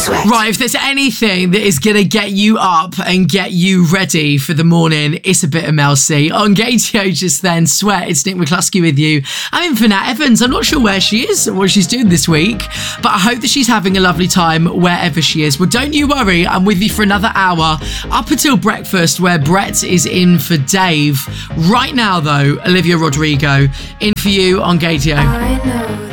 Sweat. Right, if there's anything that is going to get you up and get you ready for the morning, it's a bit of Mel C. On Gatio just then, Sweat, it's Nick McCluskey with you. I'm in for Nat Evans. I'm not sure where she is or what she's doing this week, but I hope that she's having a lovely time wherever she is. Well, don't you worry, I'm with you for another hour, up until breakfast, where Brett is in for Dave. Right now, though, Olivia Rodrigo, in for you on Gatio. I know